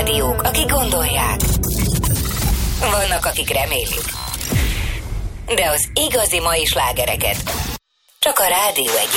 rádiók, akik gondolják. Vannak, akik remélik. De az igazi mai slágereket csak a Rádió 1